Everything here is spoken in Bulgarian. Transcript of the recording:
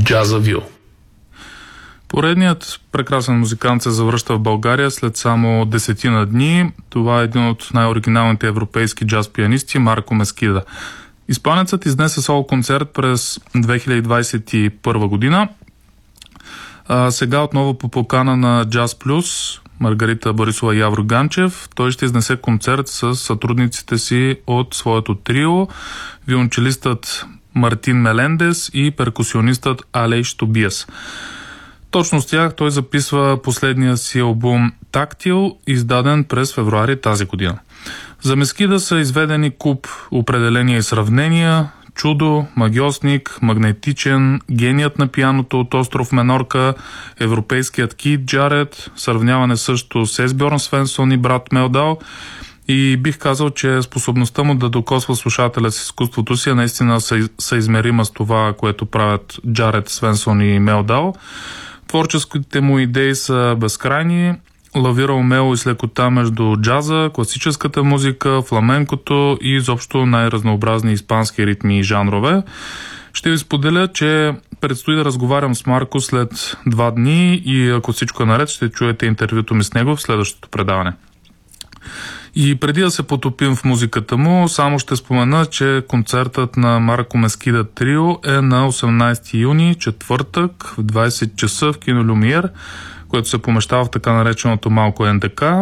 Джазавил. Поредният прекрасен музикант се завръща в България след само 10 дни. Това е един от най-оригиналните европейски джаз пианисти Марко Мескида. Испанецът изнесе соло концерт през 2021 година. Сега отново по покана на Джаз Плюс, Маргарита Борисова и Явор Ганчев, той ще изнесе концерт с сътрудниците си от своето трио, виолончелистът Мартин Мелендес и перкусионистът Алейш Тобиас. Точно с тях той записва последния си албум Тактил, издаден през февруари тази година. За Мескида са изведени куп определения и сравнения: чудо, магиосник, магнетичен, геният на пианото от остров Менорка, европейският Кит Джаред, сравняване също с Есбьорн Свенсон и брат Мелдал. И бих казал, че способността му да докосва слушателя с изкуството си е наистина съизмерима с това, което правят Джаред, Свенсон и Мелдал. Творческите му идеи са безкрайни, лавира умело и с лекота между джаза, класическата музика, фламенкото и изобщо най-разнообразни испански ритми и жанрове. Ще ви споделя, че предстои да разговарям с Марко след 2 дни и ако всичко е наред, ще чуете интервюто ми с него в следващото предаване. И преди да се потопим в музиката му, само ще спомена, че концертът на Марко Мескида Трио е на 18 юни, четвъртък, в 20 часа в кино Люмиер, което се помещава в така нареченото малко НДК.